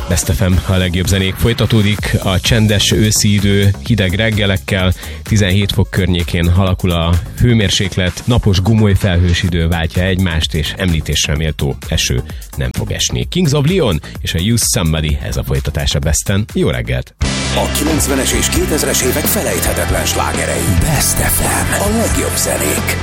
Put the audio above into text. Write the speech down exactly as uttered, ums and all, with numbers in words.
Best ef em, a legjobb zenék folytatódik. A csendes őszi idő hideg reggelekkel, tizenhét fok környékén alakul a hőmérséklet, napos gumoly felhős idő váltja egymást, és említésre méltó eső nem fog esni. Kings of Leon és a Use Somebody, ez a folytatása Besten. Jó reggelt! A kilencvenes és kétezres évek felejthetetlen slágerei. Best ef em, a legjobb zenék.